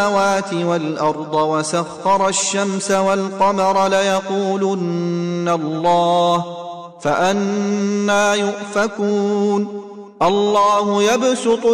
السماوات والأرض وسخر الشمس والقمر ليقولن الله فأنى يؤفكون الله يبسط